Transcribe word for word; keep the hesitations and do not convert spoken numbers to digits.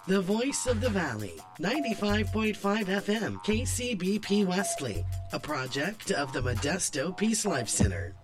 The Voice of the Valley, ninety-five point five F M, K C B P Wesley, a project of the Modesto Peace Life Center.